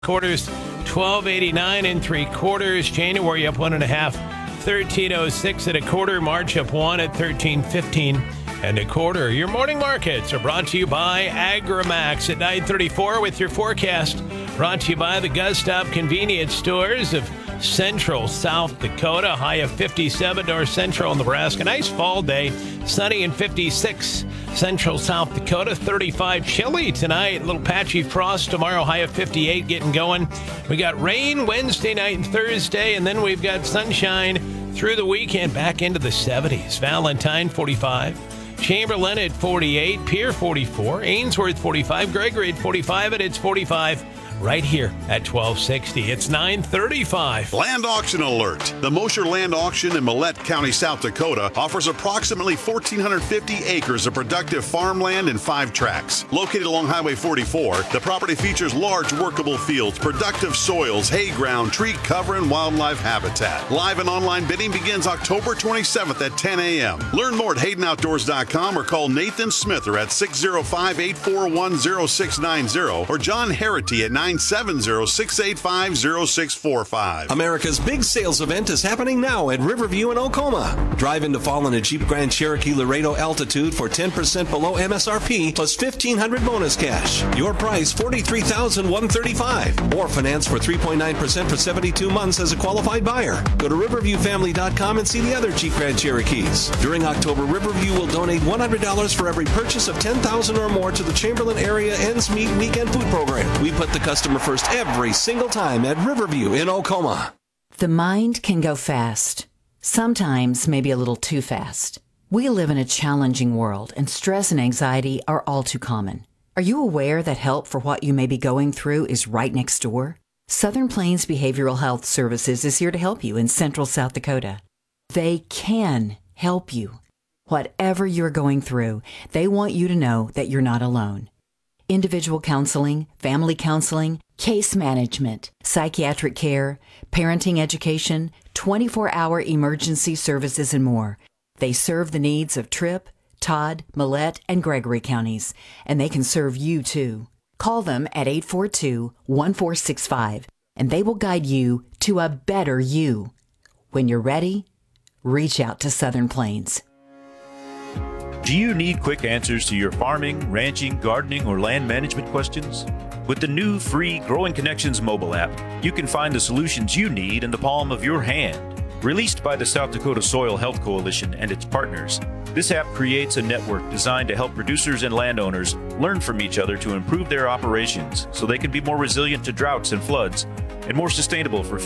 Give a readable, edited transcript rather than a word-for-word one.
quarters, 12.89 and 3/4. January up 1.5, 13.06 and a quarter. March up 1 at 13.15 and a quarter. Your morning markets are brought to you by Agramax at 9:34 with your forecast. Brought to you by the Gustop Convenience Stores of Central South Dakota. High of 57 North Central Nebraska. Nice fall day. Sunny and 56 Central South Dakota. 35 chilly tonight. A little patchy frost tomorrow. High of 58 getting going. We got rain Wednesday night and Thursday, and then we've got sunshine through the weekend back into the 70s. Valentine 45. Chamberlain at 48. Pierre 44. Ainsworth 45. Gregory at 45, and it's 45 right here at 1260. It's 9:35. Land auction alert. The Mosher Land Auction in Millette County, South Dakota offers approximately 1,450 acres of productive farmland in 5 tracts. Located along Highway 44, the property features large workable fields, productive soils, hay ground, tree cover, and wildlife habitat. Live and online bidding begins October 27th at 10 a.m. Learn more at HaydenOutdoors.com or call Nathan Smither at 605-841-0690 or John Herity at 970-685-0645. America's big sales event is happening now at Riverview in Oklahoma. Drive into fall in a Jeep Grand Cherokee Laredo Altitude for 10% below MSRP plus $1,500 bonus cash. Your price $43,135. Or finance for 3.9% for 72 months as a qualified buyer. Go to riverviewfamily.com and see the other Jeep Grand Cherokees. During October, Riverview will donate $100 for every purchase of $10,000 or more to the Chamberlain Area Ends Meet Weekend Food Program. We put the customer first every single time at Riverview in Oklahoma. The mind can go fast, sometimes maybe a little too fast. We live in a challenging world, and stress and anxiety are all too common. Are you aware that help for what you may be going through is right next door? Southern Plains Behavioral Health Services is here to help you in Central South Dakota. They can help you. Whatever you're going through, they want you to know that you're not alone. Individual counseling, family counseling, case management, psychiatric care, parenting education, 24-hour emergency services, and more. They serve the needs of Tripp, Todd, Millette, and Gregory counties, and they can serve you too. Call them at 842-1465, and they will guide you to a better you. When you're ready, reach out to Southern Plains. Do you need quick answers to your farming, ranching, gardening, or land management questions? With the new free Growing Connections mobile app, you can find the solutions you need in the palm of your hand. Released by the South Dakota Soil Health Coalition and its partners, this app creates a network designed to help producers and landowners learn from each other to improve their operations so they can be more resilient to droughts and floods and more sustainable for